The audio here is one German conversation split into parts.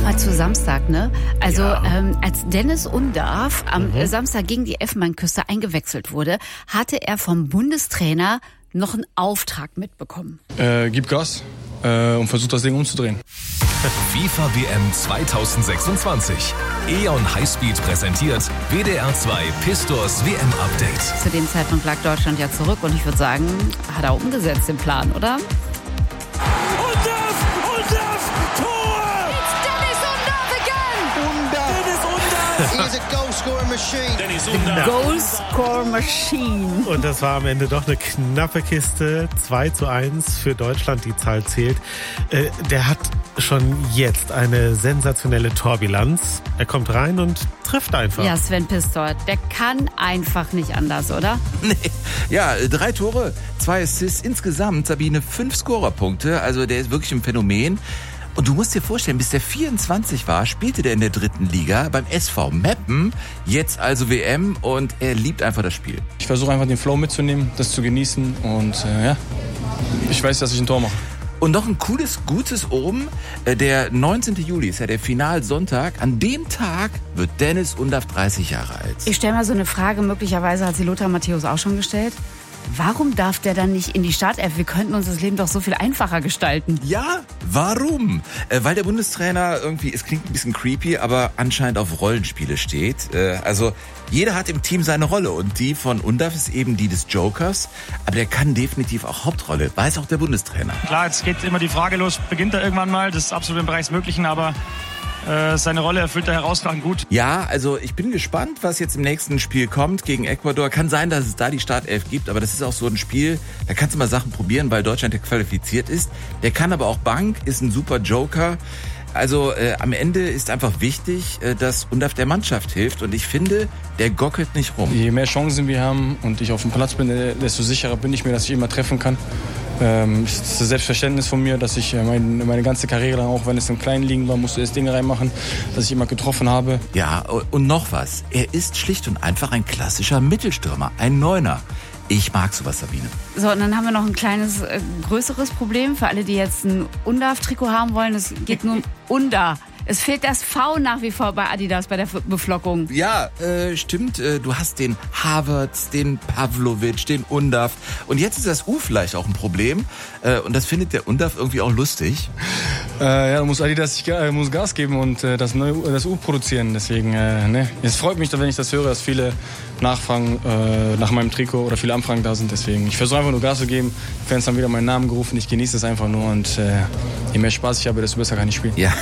Nochmal zu Samstag, ne? Also als Dennis Undarf am Samstag gegen die Elfenbeinküste eingewechselt wurde, hatte er vom Bundestrainer noch einen Auftrag mitbekommen. Gib Gas und versuch das Ding umzudrehen. FIFA WM 2026. E.ON Highspeed präsentiert WDR 2 Pistors WM Update. Zu dem Zeitpunkt lag Deutschland ja zurück und ich würde sagen, hat er umgesetzt den Plan, oder? He is a goal-scoring machine. Dennis Goal-Score Machine. Und das war am Ende doch eine knappe Kiste. 2:1 für Deutschland, die Zahl zählt. Der hat schon jetzt eine sensationelle Torbilanz. Er kommt rein und trifft einfach. Ja, Sven Pistor, der kann einfach nicht anders, oder? Nee. Ja, 3 Tore, 2 Assists, insgesamt, Sabine, 5 Scorerpunkte. Also der ist wirklich ein Phänomen. Und du musst dir vorstellen, bis der 24 war, spielte der in der 3. Liga beim SV Meppen, jetzt also WM, und er liebt einfach das Spiel. Ich versuche einfach den Flow mitzunehmen, das zu genießen und ich weiß, dass ich ein Tor mache. Und noch ein cooles, gutes oben, der 19. Juli ist ja der Finalsonntag. An dem Tag wird Dennis Undarf 30 Jahre alt. Ich stelle mal so eine Frage, möglicherweise hat sie Lothar Matthäus auch schon gestellt. Warum darf der dann nicht in die Startelf? Wir könnten uns das Leben doch so viel einfacher gestalten. Ja, warum? Weil der Bundestrainer irgendwie, es klingt ein bisschen creepy, aber anscheinend auf Rollenspiele steht. Also jeder hat im Team seine Rolle und die von Undarf ist eben die des Jokers. Aber der kann definitiv auch Hauptrolle, weiß auch der Bundestrainer. Klar, jetzt geht immer die Frage los, beginnt er irgendwann mal, das ist absolut im Bereich des Möglichen, aber seine Rolle erfüllt er herausragend gut. Ja, also ich bin gespannt, was jetzt im nächsten Spiel kommt gegen Ecuador. Kann sein, dass es da die Startelf gibt, aber das ist auch so ein Spiel, da kannst du mal Sachen probieren, weil Deutschland ja qualifiziert ist. Der kann aber auch Bank, ist ein super Joker. Also am Ende ist einfach wichtig, dass Undarf der Mannschaft hilft und ich finde, der gockelt nicht rum. Je mehr Chancen wir haben und ich auf dem Platz bin, desto sicherer bin ich mir, dass ich immer treffen kann. Das ist das Selbstverständnis von mir, dass ich meine ganze Karriere lang, auch wenn es im Kleinen liegen war, musste ich das Ding reinmachen, dass ich immer getroffen habe. Ja, und noch was. Er ist schlicht und einfach ein klassischer Mittelstürmer, ein Neuner. Ich mag sowas, Sabine. So, und dann haben wir noch ein kleines, größeres Problem für alle, die jetzt ein Undarf-Trikot haben wollen. Es geht nur um Unda. Es fehlt das V nach wie vor bei Adidas bei der Beflockung. Ja, stimmt. Du hast den Havertz, den Pavlovic, den Undarf. Und jetzt ist das U vielleicht auch ein Problem. Und das findet der Undarf irgendwie auch lustig. Ja, da muss Adidas muss Gas geben und das U produzieren. Deswegen, es freut mich, wenn ich das höre, dass viele nachfragen nach meinem Trikot oder viele Anfragen da sind. Deswegen, ich versuche einfach nur Gas zu geben. Die Fans haben wieder meinen Namen gerufen. Ich genieße es einfach nur. Und je mehr Spaß ich habe, desto besser kann ich spielen. Ja.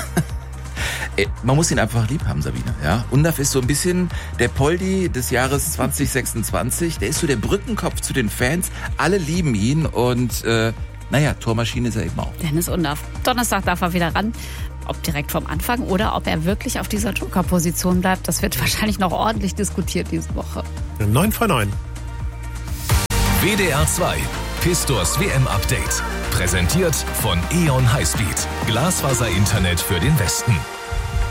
Man muss ihn einfach lieb haben, Sabine. Ja? Undarf ist so ein bisschen der Poldi des Jahres 2026. Der ist so der Brückenkopf zu den Fans. Alle lieben ihn und Tormaschine ist er eben auch. Dennis Undarf. Donnerstag darf er wieder ran. Ob direkt vom Anfang oder ob er wirklich auf dieser Joker-Position bleibt, das wird wahrscheinlich noch ordentlich diskutiert diese Woche. 9 von 9. WDR 2 Pistors WM Update. Präsentiert von E.ON Highspeed. Glasfaser-Internet für den Westen.